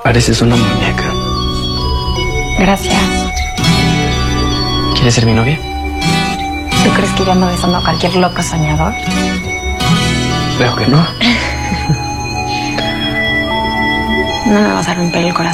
Pareces una muñeca. Gracias. ¿Quieres ser mi novia? ¿Tú crees que yo ando besando a cualquier loco soñador? Creo que no. No me vas a romper el corazón.